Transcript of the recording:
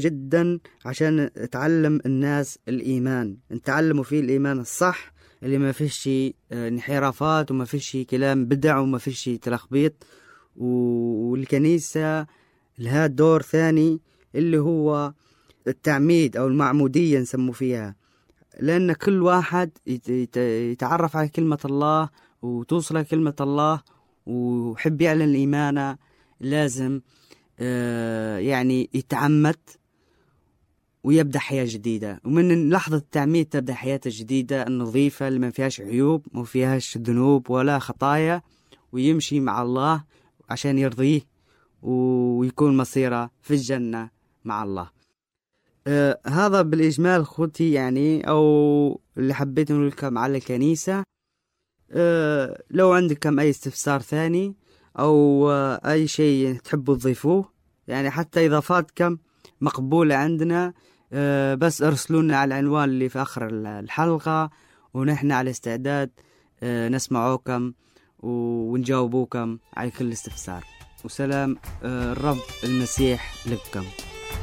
جدا عشان تعلم الناس الإيمان، نتعلموا فيه الإيمان الصح اللي ما فيش انحرافات وما فيش كلام بدع وما فيش تلخبيط. والكنيسة لها دور ثاني اللي هو التعميد أو المعمودية نسمو فيها، لأن كل واحد يتعرف على كلمة الله وتوصل كلمة الله وحب يعلن الإيمان لازم يعني يتعمد ويبدأ حياة جديدة. ومن لحظة التعميد تبدأ حياة جديدة النظيفة اللي ما فيهاش عيوب ما فيهاش ذنوب ولا خطايا، ويمشي مع الله عشان يرضيه ويكون مصيره في الجنة مع الله. هذا بالإجمال خوتي يعني، أو اللي حبيت نقول لكم على الكنيسة. لو عندكم أي استفسار ثاني أو أي شيء تحبوا تضيفوه، يعني حتى إضافاتكم مقبولة عندنا، بس ارسلونا على العنوان اللي في آخر الحلقة، ونحن على استعداد نسمعوكم ونجاوبوكم على كل استفسار. وسلام الرب المسيح لكم.